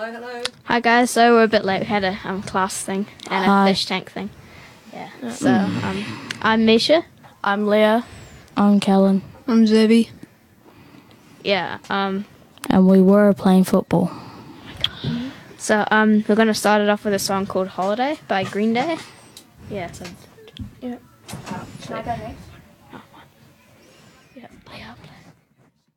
Hi guys, so we're a bit late. We had a class thing and a fish tank thing. Yeah. So I'm Misha. I'm Leah. I'm Kellen. I'm Zebby. Yeah. And we were playing football. So we're gonna start it off with a song called "Holiday" by Green Day. Yeah. So. Yeah. Should I go next? Oh, yeah. Play up.